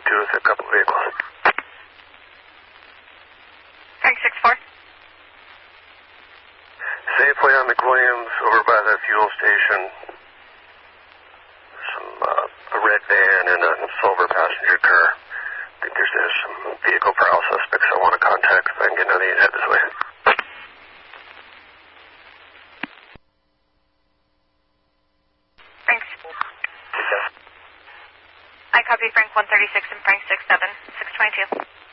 with a couple vehicles. Frank 6-4. Safeway on McWilliams over by the fuel station. A red van and a silver passenger car. I think there's some vehicle prowl suspects I want to contact if I can get on the head this way. Thanks. I copy Frank 136 and Frank 67, 622.